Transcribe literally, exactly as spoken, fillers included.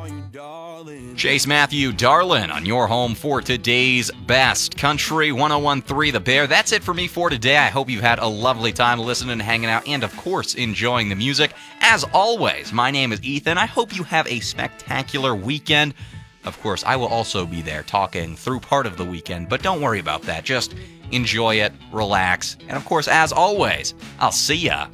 Chase Matthew, Darlin, on your home for today's best country one oh one point three The Bear. That's it for me for today. I hope you've had a lovely time listening and hanging out and, of course, enjoying the music. As always, my name is Ethan. I hope you have a spectacular weekend. Of course, I will also be there talking through part of the weekend, but don't worry about that. Just enjoy it, relax, and of course, as always, I'll see ya